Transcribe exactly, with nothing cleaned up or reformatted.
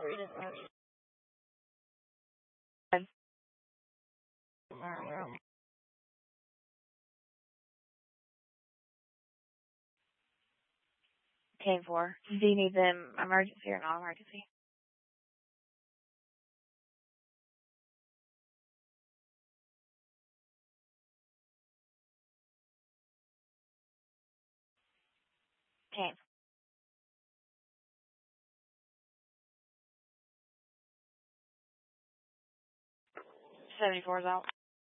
ten four. Do you need them emergency or non-emergency? ten. seventy-four is out.